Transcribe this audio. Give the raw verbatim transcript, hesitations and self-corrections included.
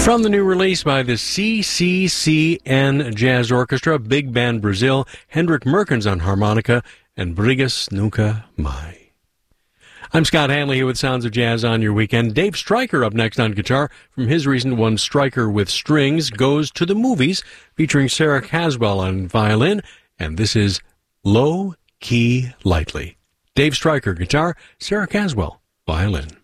From the new release by the C C C N Jazz Orchestra, Big Band Brazil, Hendrik Merkens on harmonica, and Brigas Nunca Mais. I'm Scott Hanley here with Sounds of Jazz on your weekend. Dave Stryker up next on guitar. From his recent one, Stryker with Strings, Goes to the Movies, featuring Sarah Caswell on violin, and this is Low Key Lightly. Dave Stryker, guitar, Sarah Caswell, violin.